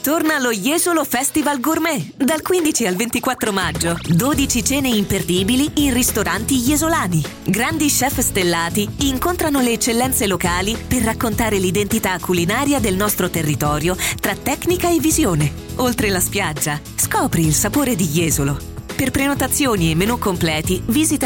Torna allo Jesolo Festival Gourmet dal 15 al 24 maggio. 12 cene imperdibili in ristoranti jesolani. Grandi chef stellati incontrano le eccellenze locali per raccontare l'identità culinaria del nostro territorio tra tecnica e visione. Oltre la spiaggia, scopri il sapore di Jesolo. Per prenotazioni e menù completi visita